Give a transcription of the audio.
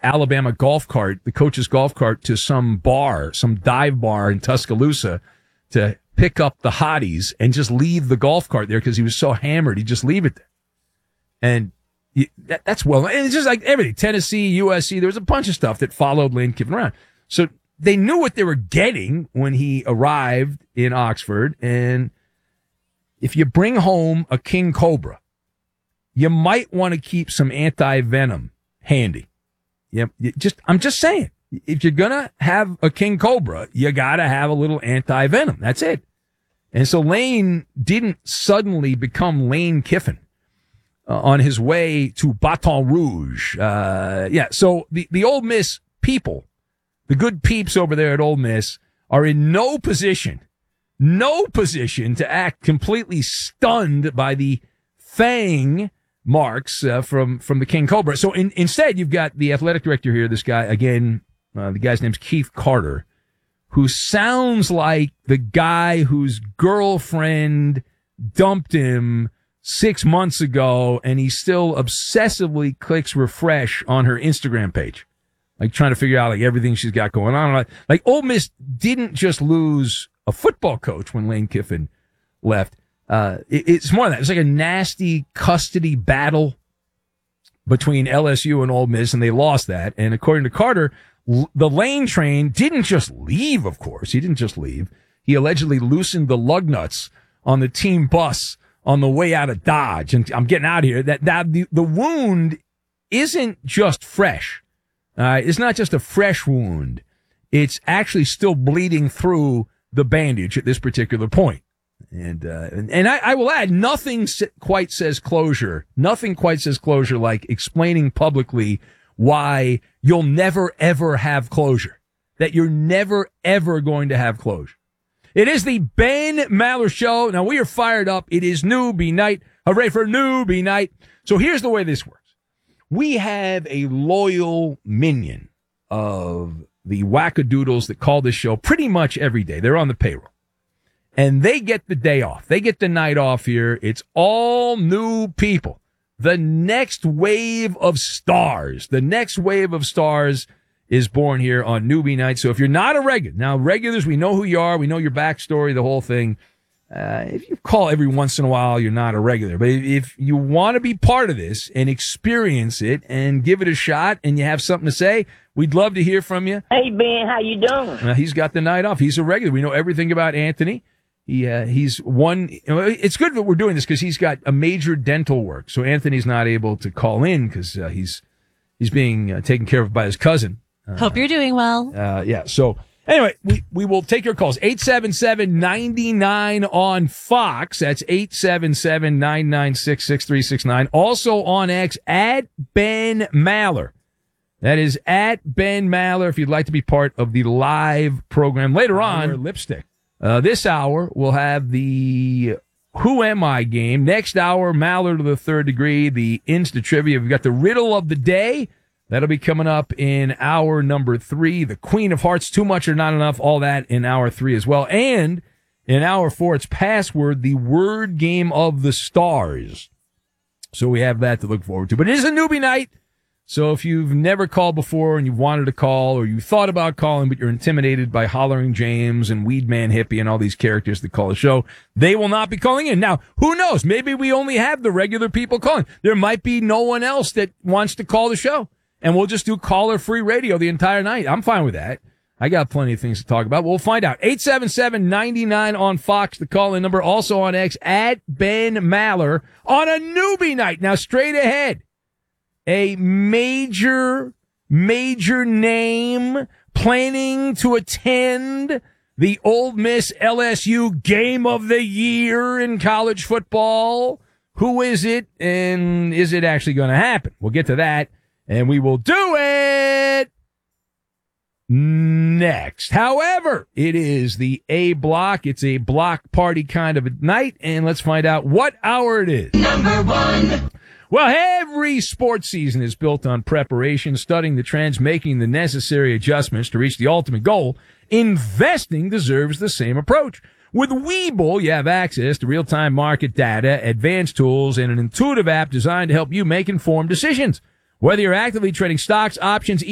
Alabama golf cart, the coach's golf cart, to some bar, some dive bar in Tuscaloosa to pick up the hotties and just leave the golf cart there because he was so hammered. He'd just leave it there. And that's well, and it's just like everything. Tennessee, USC, there was a bunch of stuff that followed Lane Kiffin around. So they knew what they were getting when he arrived in Oxford. And if you bring home a king cobra, you might want to keep some anti-venom handy. I'm just saying, if you're going to have a king cobra, you got to have a little anti-venom. That's it. And so Lane didn't suddenly become Lane Kiffin on his way to Baton Rouge. So the Ole Miss people, the good peeps over there at Ole Miss, are in no position to act completely stunned by the fang marks from the king cobra. So instead, you've got the athletic director here, this guy, again, the guy's name's Keith Carter, who sounds like the guy whose girlfriend dumped him 6 months ago, and he still obsessively clicks refresh on her Instagram page, like trying to figure out like everything she's got going on. Like Ole Miss didn't just lose a football coach when Lane Kiffin left. It's more than that. It's like a nasty custody battle between LSU and Ole Miss, and they lost that. And according to Carter, the Lane train didn't just leave, of course. He didn't just leave. He allegedly loosened the lug nuts on the team bus on the way out of Dodge. And I'm getting out of here. The wound isn't just fresh. It's not just a fresh wound. It's actually still bleeding through the bandage at this particular point. And I will add, nothing quite says closure. Nothing quite says closure like explaining publicly why you'll never, ever have closure. That you're never, ever going to have closure. It is the Ben Maller Show. Now, we are fired up. It is newbie night. Hooray for newbie night. So here's the way this works. We have a loyal minion of the wackadoodles that call this show pretty much every day. They're on the payroll. And they get the day off. They get the night off here. It's all new people. The next wave of stars. The next wave of stars is born here on newbie night. So if you're not a regular, now regulars, we know who you are. We know your backstory, the whole thing. If you call every once in a while, you're not a regular. But if you want to be part of this and experience it and give it a shot and you have something to say, we'd love to hear from you. Hey, Ben, how you doing? He's got the night off. He's a regular. We know everything about Anthony. He's one. It's good that we're doing this because he's got a major dental work. So Anthony's not able to call in because he's being taken care of by his cousin. Hope you're doing well. So anyway, we will take your calls. 877-99 on Fox. That's 877-996-6369. Also on X at Ben Maller. That is at Ben Maller. If you'd like to be part of the live program later on, lipstick. This hour, we'll have the Who Am I game. Next hour, Maller to the Third Degree, the Insta Trivia. We've got the Riddle of the Day. That'll be coming up in hour number 3. The Queen of Hearts, Too Much or Not Enough, all that in hour 3 as well. And in hour 4, it's Password, the word game of the stars. So we have that to look forward to. But it is a newbie night. So if you've never called before and you've wanted to call, or you thought about calling but you're intimidated by Hollering James and Weedman Hippie and all these characters that call the show, they will not be calling in. Now, who knows? Maybe we only have the regular people calling. There might be no one else that wants to call the show, and we'll just do caller-free radio the entire night. I'm fine with that. I got plenty of things to talk about. We'll find out. 877-99 on Fox, the call-in number. Also on X, at Ben Maller on a newbie night. Now, straight ahead. A major name planning to attend the Ole Miss LSU Game of the Year in college football. Who is it, and is it actually going to happen? We'll get to that, and we will do it next. However, it is the A block. It's a block party kind of a night, and let's find out what hour it is. Number 1. Well, every sports season is built on preparation, studying the trends, making the necessary adjustments to reach the ultimate goal. Investing deserves the same approach. With Webull, you have access to real-time market data, advanced tools, and an intuitive app designed to help you make informed decisions. Whether you're actively trading stocks, options,